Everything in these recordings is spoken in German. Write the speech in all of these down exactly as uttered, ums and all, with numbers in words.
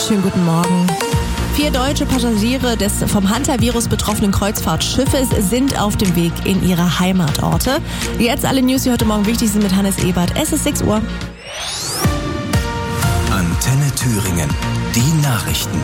schönen guten Morgen. Vier deutsche Passagiere des vom Hantavirus betroffenen Kreuzfahrtschiffes sind auf dem Weg in ihre Heimatorte. Jetzt alle News, die heute Morgen wichtig sind mit Hannes Ebert. Es ist sechs Uhr. Antenne Thüringen. Die Nachrichten.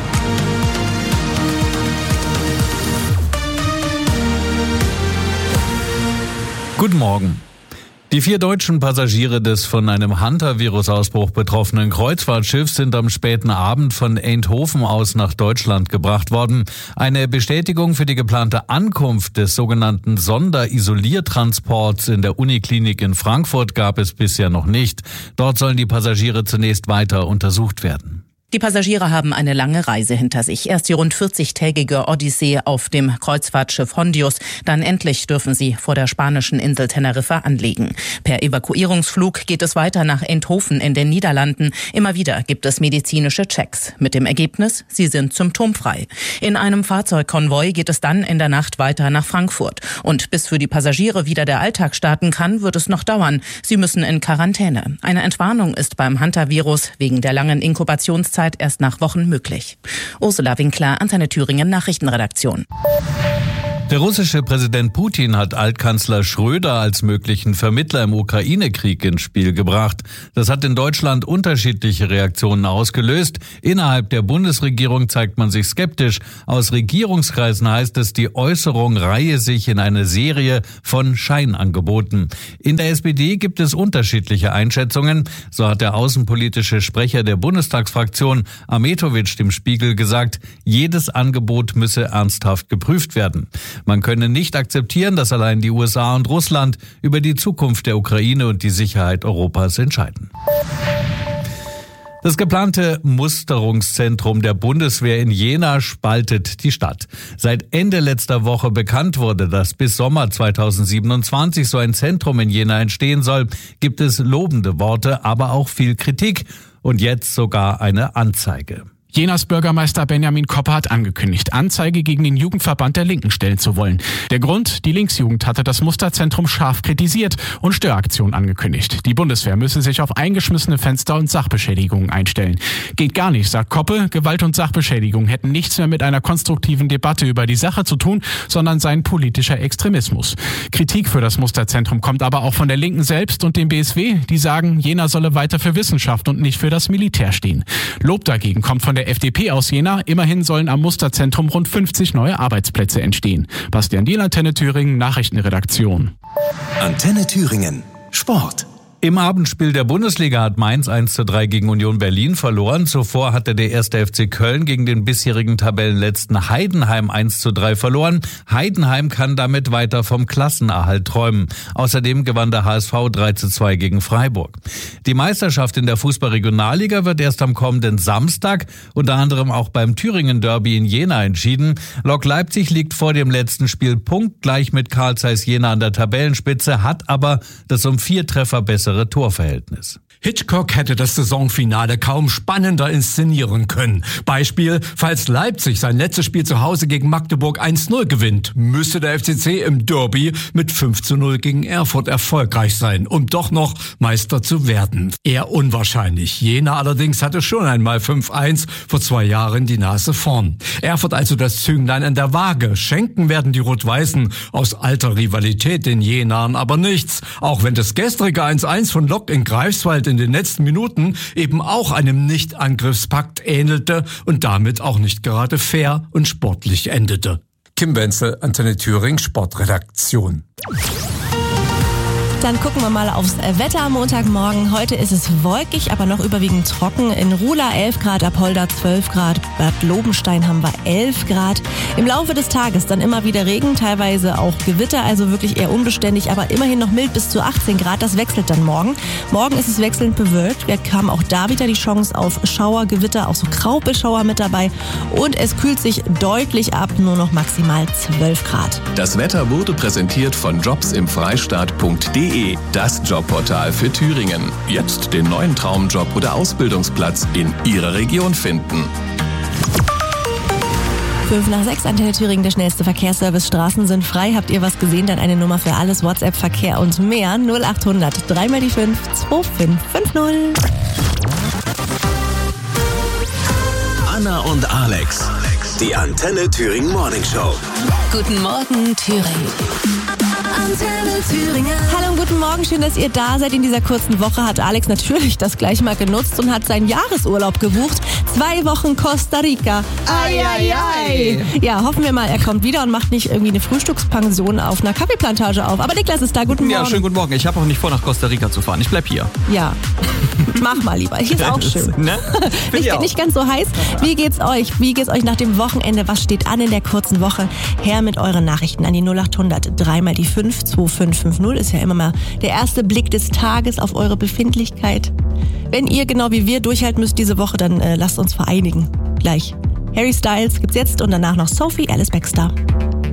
Guten Morgen. Die vier deutschen Passagiere des von einem Hantavirus-Ausbruch betroffenen Kreuzfahrtschiffs sind am späten Abend von Eindhoven aus nach Deutschland gebracht worden. Eine Bestätigung für die geplante Ankunft des sogenannten Sonderisoliertransports in der Uniklinik in Frankfurt gab es bisher noch nicht. Dort sollen die Passagiere zunächst weiter untersucht werden. Die Passagiere haben eine lange Reise hinter sich. Erst die rund vierzigtägige Odyssee auf dem Kreuzfahrtschiff Hondius. Dann endlich dürfen sie vor der spanischen Insel Teneriffa anlegen. Per Evakuierungsflug geht es weiter nach Eindhoven in den Niederlanden. Immer wieder gibt es medizinische Checks. Mit dem Ergebnis, sie sind symptomfrei. In einem Fahrzeugkonvoi geht es dann in der Nacht weiter nach Frankfurt. Und bis für die Passagiere wieder der Alltag starten kann, wird es noch dauern. Sie müssen in Quarantäne. Eine Entwarnung ist beim Hantavirus wegen der langen Inkubationszeit erst nach Wochen möglich. Ursula Winkler, Antenne Thüringen Nachrichtenredaktion. Der russische Präsident Putin hat Altkanzler Schröder als möglichen Vermittler im Ukraine-Krieg ins Spiel gebracht. Das hat in Deutschland unterschiedliche Reaktionen ausgelöst. Innerhalb der Bundesregierung zeigt man sich skeptisch. Aus Regierungskreisen heißt es, die Äußerung reihe sich in eine Serie von Scheinangeboten. In der S P D gibt es unterschiedliche Einschätzungen. So hat der außenpolitische Sprecher der Bundestagsfraktion, Ahmetovic, dem Spiegel gesagt, jedes Angebot müsse ernsthaft geprüft werden. Man könne nicht akzeptieren, dass allein die U S A und Russland über die Zukunft der Ukraine und die Sicherheit Europas entscheiden. Das geplante Musterungszentrum der Bundeswehr in Jena spaltet die Stadt. Seit Ende letzter Woche bekannt wurde, dass bis Sommer zweitausendsiebenundzwanzig so ein Zentrum in Jena entstehen soll, gibt es lobende Worte, aber auch viel Kritik und jetzt sogar eine Anzeige. Jenas Bürgermeister Benjamin Kopper hat angekündigt, Anzeige gegen den Jugendverband der Linken stellen zu wollen. Der Grund, die Linksjugend hatte das Musterzentrum scharf kritisiert und Störaktionen angekündigt. Die Bundeswehr müsse sich auf eingeschmissene Fenster und Sachbeschädigungen einstellen. Geht gar nicht, sagt Koppe. Gewalt und Sachbeschädigung hätten nichts mehr mit einer konstruktiven Debatte über die Sache zu tun, sondern seien politischer Extremismus. Kritik für das Musterzentrum kommt aber auch von der Linken selbst und dem B S W. Die sagen, Jena solle weiter für Wissenschaft und nicht für das Militär stehen. Lob dagegen kommt von der F D P aus Jena. Immerhin sollen am Musterzentrum rund fünfzig neue Arbeitsplätze entstehen. Bastian Diehl, Antenne Thüringen, Nachrichtenredaktion. Antenne Thüringen. Sport. Im Abendspiel der Bundesliga hat Mainz eins zu drei gegen Union Berlin verloren. Zuvor hatte der erste F C Köln gegen den bisherigen Tabellenletzten Heidenheim eins zu drei verloren. Heidenheim kann damit weiter vom Klassenerhalt träumen. Außerdem gewann der H S V drei zu zwei gegen Freiburg. Die Meisterschaft in der Fußball-Regionalliga wird erst am kommenden Samstag unter anderem auch beim Thüringen-Derby in Jena entschieden. Lok Leipzig liegt vor dem letzten Spiel punktgleich mit Carl Zeiss Jena an der Tabellenspitze, hat aber das um vier Treffer bessere Torverhältnis. Hitchcock hätte das Saisonfinale kaum spannender inszenieren können. Beispiel, falls Leipzig sein letztes Spiel zu Hause gegen Magdeburg eins null gewinnt, müsste der F C C im Derby mit fünf zu null gegen Erfurt erfolgreich sein, um doch noch Meister zu werden. Eher unwahrscheinlich. Jena allerdings hatte schon einmal fünf eins vor zwei Jahren die Nase vorn. Erfurt also das Zünglein an der Waage. Schenken werden die Rot-Weißen aus alter Rivalität den Jenern aber nichts. Auch wenn das gestrige eins eins von Lok in Greifswald in den letzten Minuten eben auch einem Nicht-Angriffspakt ähnelte und damit auch nicht gerade fair und sportlich endete. Kim Wenzel, Antenne Thüringen, Sportredaktion. Dann gucken wir mal aufs Wetter am Montagmorgen. Heute ist es wolkig, aber noch überwiegend trocken. In Rula elf Grad, Apolda zwölf Grad, Bad Lobenstein haben wir elf Grad. Im Laufe des Tages dann immer wieder Regen, teilweise auch Gewitter, also wirklich eher unbeständig, aber immerhin noch mild bis zu achtzehn Grad. Das wechselt dann morgen. Morgen ist es wechselnd bewölkt. Wir haben auch da wieder die Chance auf Schauer, Gewitter, auch so Graupelschauer mit dabei. Und es kühlt sich deutlich ab, nur noch maximal zwölf Grad. Das Wetter wurde präsentiert von jobs im freistaat punkt de. Das Jobportal für Thüringen. Jetzt den neuen Traumjob oder Ausbildungsplatz in Ihrer Region finden. Fünf nach sechs, Antenne Thüringen, der schnellste Verkehrsservice. Straßen sind frei. Habt ihr was gesehen? Dann eine Nummer für alles. WhatsApp, Verkehr und mehr. null achthundert, drei mal die fünf, zwei fünf fünf null. Anna und Alex. Die Antenne Thüringen Morning Show. Guten Morgen, Thüringen. Antenne Thüringen. Hallo und guten Morgen, schön, dass ihr da seid. In dieser kurzen Woche hat Alex natürlich das gleich mal genutzt und hat seinen Jahresurlaub gebucht. Zwei Wochen Costa Rica. Ai, ai, ai. Ja, hoffen wir mal, er kommt wieder und macht nicht irgendwie eine Frühstückspension auf einer Kaffeeplantage auf. Aber Niklas ist da, guten Morgen. Ja, schönen guten Morgen. Ich habe auch nicht vor, nach Costa Rica zu fahren. Ich bleib hier. Ja, mach mal lieber. Hier ist auch schön. Ne? Nicht, nicht ganz so heiß. Wie geht's euch? Wie geht's euch nach dem Wochenende? Was steht an in der kurzen Woche? Her mit euren Nachrichten an die null acht hundert dreimal die fünf zwei fünf fünf null. Ist ja immer mal der erste Blick des Tages auf eure Befindlichkeit. Wenn ihr genau wie wir durchhalten müsst diese Woche, dann äh, lasst uns vereinigen. Gleich. Harry Styles gibt's jetzt und danach noch Sophie Alice Baxter.